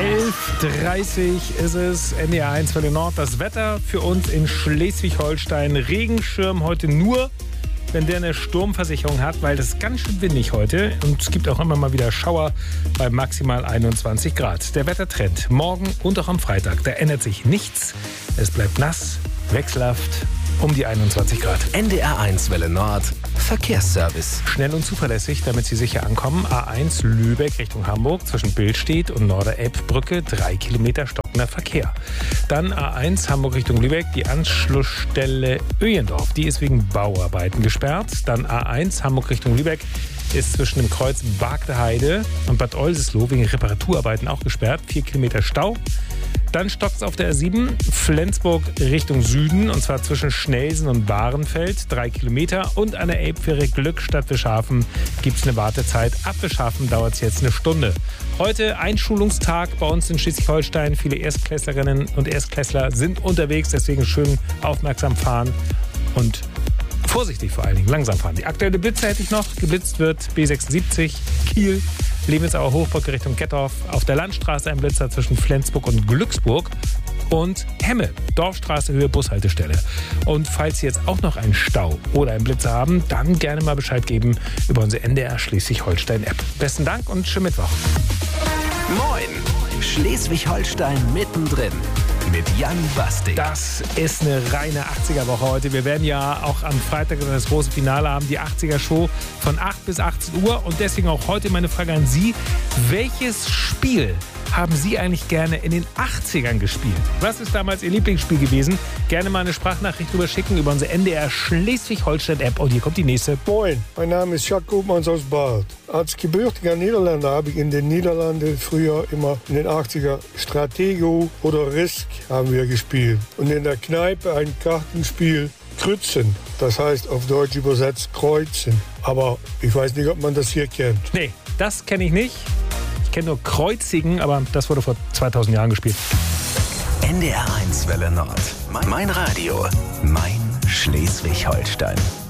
11:30 ist es, NDR 1 Welle Nord. Das Wetter für uns in Schleswig-Holstein. Regenschirm heute nur, wenn der eine Sturmversicherung hat, weil das ist ganz schön windig heute. Und es gibt auch immer mal wieder Schauer bei maximal 21 Grad. Der Wettertrend morgen und auch am Freitag, da ändert sich nichts. Es bleibt nass, wechselhaft, um die 21 Grad. NDR 1 Welle Nord, Verkehrsservice. Schnell und zuverlässig, damit Sie sicher ankommen. A1 Lübeck Richtung Hamburg zwischen Billstedt und Norderelbbrücke 3 Kilometer stockender Verkehr. Dann A1 Hamburg Richtung Lübeck, die Anschlussstelle Öjendorf. Die ist wegen Bauarbeiten gesperrt. Dann A1 Hamburg Richtung Lübeck ist zwischen dem Kreuz Bagdeheide und Bad Oldesloe wegen Reparaturarbeiten auch gesperrt. 4 Kilometer Stau. Dann stockt es auf der R7 Flensburg Richtung Süden, und zwar zwischen Schnelsen und Bahrenfeld, 3 Kilometer. Und an der Elbfähre Glückstadt-Wischhafen gibt es eine Wartezeit. Ab Wischhafen dauert es jetzt eine Stunde. Heute Einschulungstag bei uns in Schleswig-Holstein. Viele Erstklässlerinnen und Erstklässler sind unterwegs, deswegen schön aufmerksam fahren und vorsichtig vor allen Dingen, langsam fahren. Die aktuelle Blitze hätte ich noch. Geblitzt wird B76 Kiel, Lewensauer Hochbrücke Richtung Gettorf. Auf der Landstraße ein Blitzer zwischen Flensburg und Glücksburg. Und Hemme, Dorfstraße, Höhe Bushaltestelle. Und falls Sie jetzt auch noch einen Stau oder einen Blitzer haben, dann gerne mal Bescheid geben über unsere NDR Schleswig-Holstein-App. Besten Dank und schönen Mittwoch. Moin, Schleswig-Holstein mittendrin. Mit Jan Bastik. Das ist eine reine 80er-Woche heute. Wir werden ja auch am Freitag das große Finale haben, die 80er-Show von 8 bis 18 Uhr. Und deswegen auch heute meine Frage an Sie. Welches Spiel haben Sie eigentlich gerne in den 80ern gespielt? Was ist damals Ihr Lieblingsspiel gewesen? Gerne mal eine Sprachnachricht rüberschicken über unsere NDR Schleswig-Holstein-App. Und hier kommt die nächste. Moin, mein Name ist Jacques Koopmans aus Bad. Als gebürtiger Niederländer habe ich in den Niederlanden früher immer in den 80er Stratego oder Risk haben wir gespielt. Und in der Kneipe ein Kartenspiel Kreuzen. Das heißt auf Deutsch übersetzt Kreuzen. Aber ich weiß nicht, ob man das hier kennt. Nee, das kenne ich nicht. Ich kenne nur Kreuzigen, aber das wurde vor 2000 Jahren gespielt. NDR 1 Welle Nord. Mein Radio, mein Schleswig-Holstein.